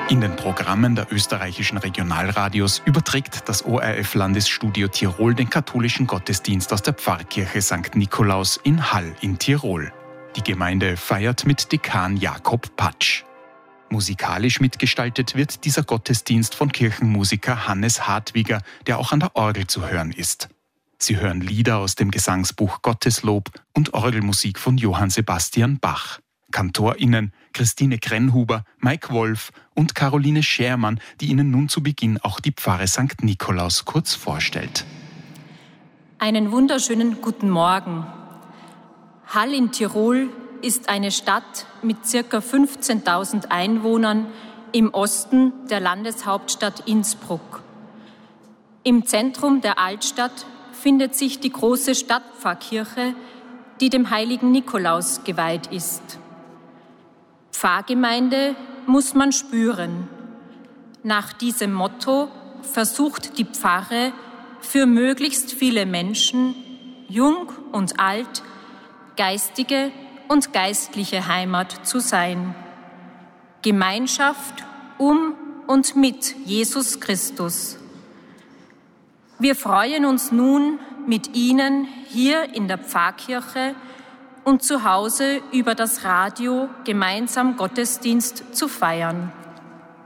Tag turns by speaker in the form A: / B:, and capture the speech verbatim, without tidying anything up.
A: In den Programmen der österreichischen Regionalradios überträgt das O R F-Landesstudio Tirol den katholischen Gottesdienst aus der Pfarrkirche Sankt Nikolaus in Hall in Tirol. Die Gemeinde feiert mit Dekan Jakob Patsch. Musikalisch mitgestaltet wird dieser Gottesdienst von Kirchenmusiker Hannes Hartwiger, der auch an der Orgel zu hören ist. Sie hören Lieder aus dem Gesangsbuch Gotteslob und Orgelmusik von Johann Sebastian Bach. KantorInnen Christine Krenhuber, Mike Wolf und Caroline Schermann, die Ihnen nun zu Beginn auch die Pfarre Sankt Nikolaus kurz vorstellt.
B: Einen wunderschönen guten Morgen. Hall in Tirol ist eine Stadt mit ca. fünfzehntausend Einwohnern im Osten der Landeshauptstadt Innsbruck. Im Zentrum der Altstadt findet sich die große Stadtpfarrkirche, die dem heiligen Nikolaus geweiht ist. Pfarrgemeinde muss man spüren. Nach diesem Motto versucht die Pfarre für möglichst viele Menschen, jung und alt, geistige und geistliche Heimat zu sein. Gemeinschaft um und mit Jesus Christus. Wir freuen uns nun mit Ihnen hier in der Pfarrkirche und zu Hause über das Radio gemeinsam Gottesdienst zu feiern.